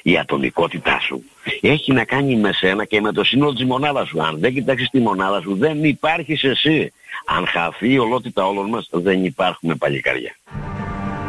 η ατομικότητά σου έχει να κάνει με σένα και με το σύνολο της μονάδας σου. Αν δεν κοιτάξεις τη μονάδα σου, δεν υπάρχεις εσύ. Αν χαθεί η ολότητα όλων μας, δεν υπάρχουμε παλικάρια.